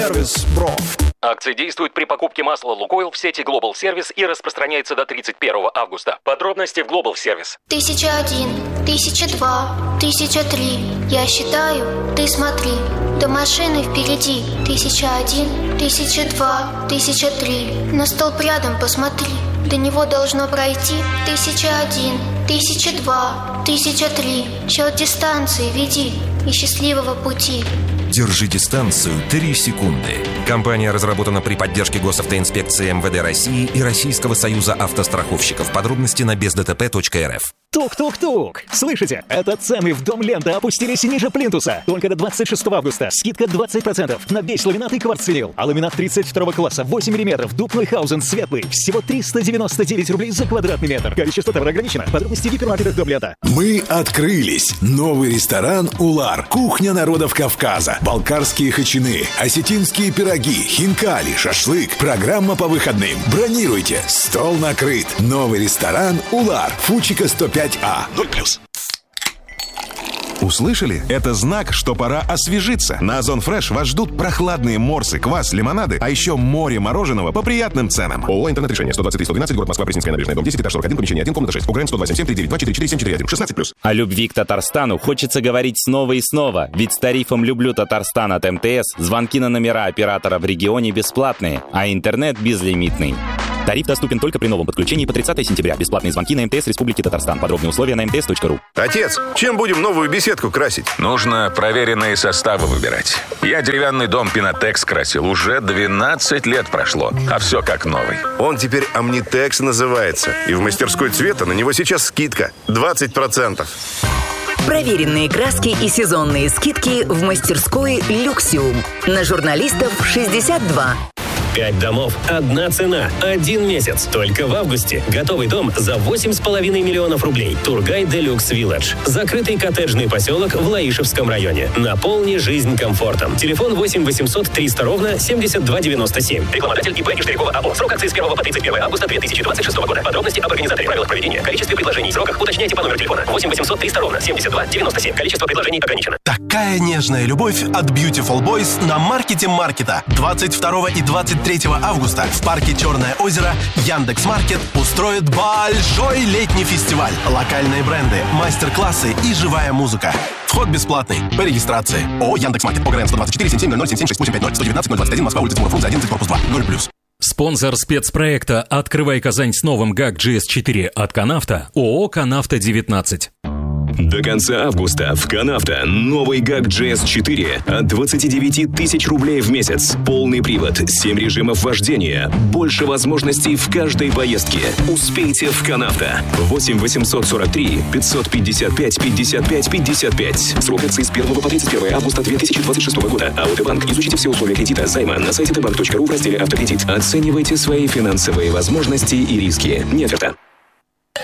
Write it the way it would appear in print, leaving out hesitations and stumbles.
Сервис, бро. Акция действует при покупке масла «Лукойл» в сети Global Service и распространяется до 31 августа. Подробности в Global Service. 1001, 1002, 1003. Я считаю, ты смотри. До машины впереди. 1001, 1002, 1003. На столб рядом посмотри. До него должно пройти 1001, 1002, 1003. Счет дистанции веди и счастливого пути. Держи дистанцию 3 секунды. Компания разработана при поддержке госавтоинспекции МВД России и Российского союза автостраховщиков. Подробности на бездтп.рф. Тук-тук-тук! Слышите? Это цены в Дом Лента опустились ниже плинтуса. Только до 26 августа. Скидка 20% на весь ламинат и кварцвинил. А ламинат 32 класса 8 мм. Дуб-Нойхаузен светлый. Всего 399 рублей за квадратный метр. Количество товара ограничено. Подробности в гипермаркетах Дом Лента. Мы открылись. Новый ресторан «Улар». Кухня народов Кавказа. Балкарские хачины, осетинские пироги, хинкали, шашлык. Программа по выходным. Бронируйте. Стол накрыт. Новый ресторан «Улар». Фучика 105А. 0+. Услышали? Это знак, что пора освежиться. На Озон Фреш вас ждут прохладные морсы, квас, лимонады, а еще море мороженого по приятным ценам. ООО «Интернет-решение», 123-112, город Москва, Пресненская набережная, дом 10, этаж 41, помещение 1, комната 6. УГРН 127-739-244-741, 16+. О любви к Татарстану хочется говорить снова и снова, ведь с тарифом «Люблю Татарстан» от МТС звонки на номера оператора в регионе бесплатные, а интернет безлимитный. Тариф доступен только при новом подключении по 30 сентября. Бесплатные звонки на МТС Республики Татарстан. Подробные условия на mts.ru. Отец, чем будем новую беседку красить? Нужно проверенные составы выбирать. Я деревянный дом Пинотекс красил. Уже 12 лет прошло, а все как новый. Он теперь Omnitex называется. И в мастерской цвета на него сейчас скидка 20%. Проверенные краски и сезонные скидки в мастерской «Люксиум». На журналистов 62. 5 домов, одна цена, 1 месяц. Только в августе. Готовый дом за 8,5 миллионов рублей. Тургай Делюкс Вилледж. Закрытый коттеджный поселок в Лаишевском районе. Наполни жизнь комфортом. Телефон 8 800 300 ровно 7297. Рекламодатель ИП Нижнякова АО. Срок акции с 1 по 31 августа 2026 года. Подробности об организаторе, правилах проведения, количестве предложений и сроках уточняйте по номеру телефона 8 800 300 ровно 7297. Количество предложений ограничено. Такая нежная любовь от Beautiful Boys на маркете маркета. 22 и 23 августа в парке Черное озеро Яндекс.Маркет устроит большой летний фестиваль. Локальные бренды, мастер-классы и живая музыка. Вход бесплатный. По регистрации. ООО «Яндекс.Маркет». ОГРН 124 77 00 77 6850 119 021 Москва, улица Тимура Фрунзе, 11, корпус 2, 0+. Спонсор спецпроекта «Открывай Казань с новым ГАК GS4» от Канавто ООО «Канавто-19». До конца августа в Канавто новый ГАК GS4 от 29 тысяч рублей в месяц. Полный привод, 7 режимов вождения, больше возможностей в каждой поездке. Успейте в Канавто. 8 843 555 55 55. Срок акции с 1 по 31 августа 2026 года. Аутоbank. Изучите все условия кредита, займа на сайте tbank.ru в разделе «Автокредит». Оценивайте свои финансовые возможности и риски. Не оферта.